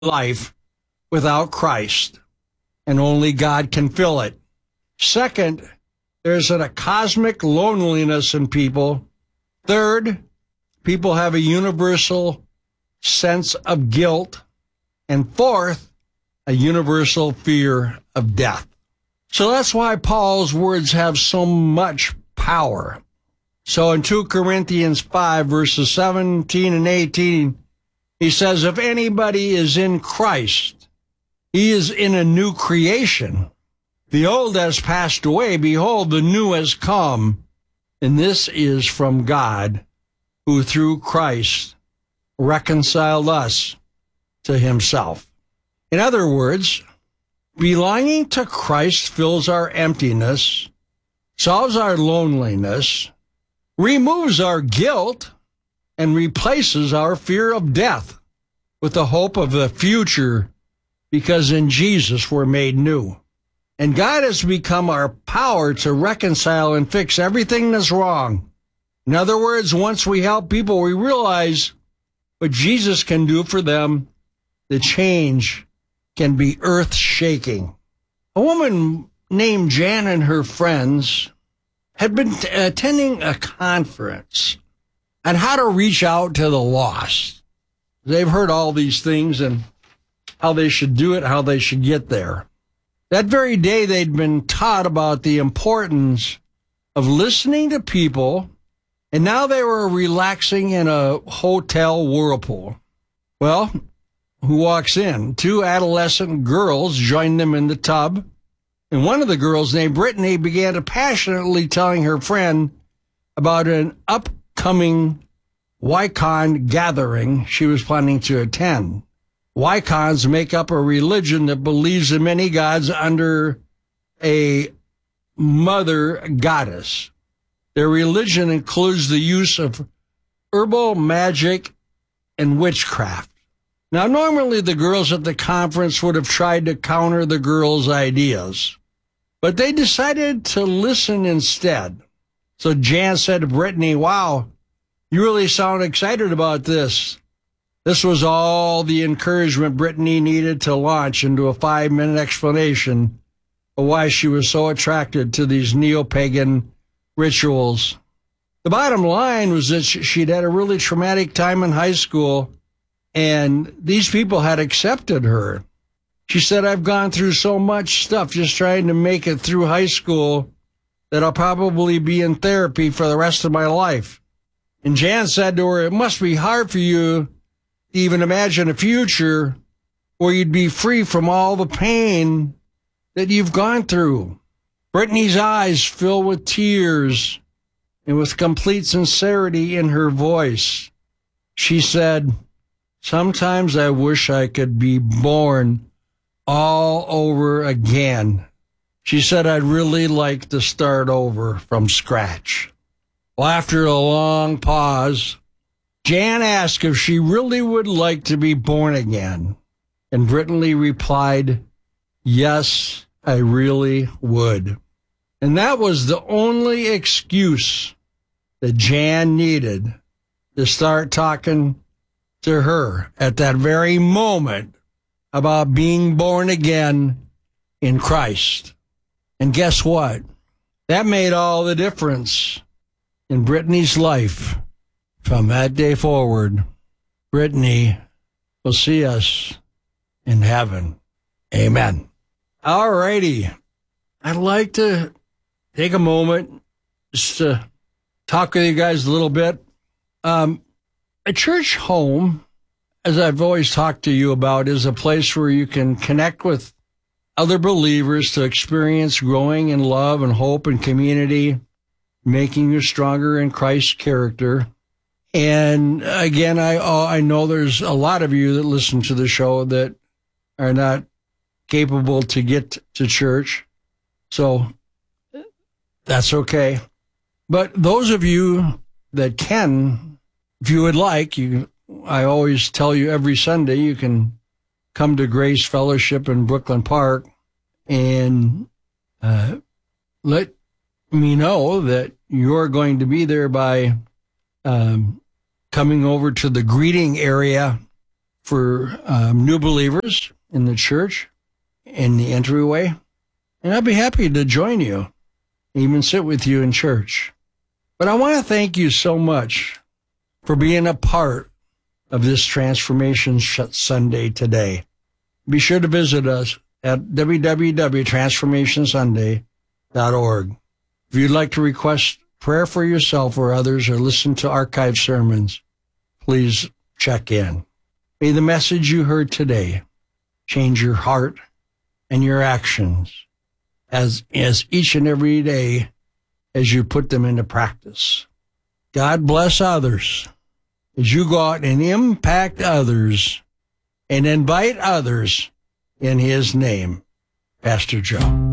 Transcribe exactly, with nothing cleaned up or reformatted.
life without Christ, and only God can fill it. Second, there's a cosmic loneliness in people. Third, people have a universal sense of guilt. And fourth, a universal fear of death. So that's why Paul's words have so much power. So in Second Corinthians five, verses seventeen and eighteen, he says, if anybody is in Christ, he is in a new creation. The old has passed away. Behold, the new has come. And this is from God, who through Christ reconciled us to himself. In other words, belonging to Christ fills our emptiness, solves our loneliness, removes our guilt, and replaces our fear of death with the hope of the future, because in Jesus we're made new. And God has become our power to reconcile and fix everything that's wrong. In other words, once we help people, we realize what Jesus can do for them. The change can be earth-shaking. A woman named Jan and her friends had been t- attending a conference on how to reach out to the lost. They've heard all these things and how they should do it, how they should get there. That very day, they'd been taught about the importance of listening to people, and now they were relaxing in a hotel whirlpool. Well, who walks in? Two adolescent girls joined them in the tub, and one of the girls, named Brittany, began to passionately telling her friend about an upcoming Wiccan gathering she was planning to attend. Wiccans make up a religion that believes in many gods under a mother goddess. Their religion includes the use of herbal magic and witchcraft. Now, normally the girls at the conference would have tried to counter the girls' ideas, but they decided to listen instead. So Jan said to Brittany, wow, you really sound excited about this. This was all the encouragement Brittany needed to launch into a five-minute explanation of why she was so attracted to these neo-pagan rituals. The bottom line was that she'd had a really traumatic time in high school, and these people had accepted her. She said, I've gone through so much stuff just trying to make it through high school that I'll probably be in therapy for the rest of my life. And Jan said to her, it must be hard for you to even imagine a future where you'd be free from all the pain that you've gone through. Brittany's eyes filled with tears and with complete sincerity in her voice. She said, sometimes I wish I could be born all over again. She said, I'd really like to start over from scratch. Well, after a long pause, Jan asked if she really would like to be born again. And Brittany replied, yes, I really would. And that was the only excuse that Jan needed to start talking to her at that very moment about being born again in Christ. And guess what? That made all the difference in Brittany's life. From that day forward, Brittany will see us in heaven. Amen. All righty. I'd like to take a moment just to talk with you guys a little bit. Um, a church home, as I've always talked to you about, is a place where you can connect with other believers to experience growing in love and hope and community, making you stronger in Christ's character. And again, I I know there's a lot of you that listen to the show that are not capable to get to church, so that's okay. But those of you that can, if you would like, you I always tell you every Sunday you can come to Grace Fellowship in Brooklyn Park and uh, let me know that you're going to be there by um, coming over to the greeting area for um, new believers in the church, in the entryway. And I'd be happy to join you, even sit with you in church. But I want to thank you so much for being a part of this Transformation Sunday today. Be sure to visit us at w w w dot transformation sunday dot org. If you'd like to request prayer for yourself or others or listen to archived sermons, please check in. May the message you heard today change your heart and your actions as, as each and every day as you put them into practice. God bless others as you go out and impact others and invite others in His name. Pastor Joe.